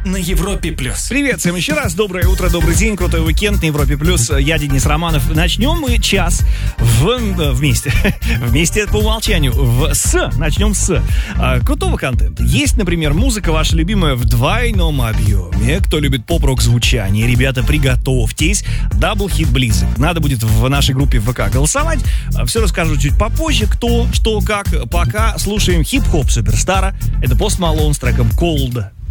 на Европе+. Привет всем еще раз, доброе утро, добрый день, крутой уикенд на Европе+. Я Денис Романов. Начнем мы час вместе. Вместе по умолчанию. Начнем с крутого контента. Есть, например, музыка ваша любимая в двойном объеме. Кто любит поп-рок звучание, ребята, приготовьтесь. Даблхит близок. Надо будет в нашей группе в ВК голосовать. Все расскажу чуть попозже, кто, что, как. Пока слушаем хип-хоп суперстара. Это Post Malone с треком Cold.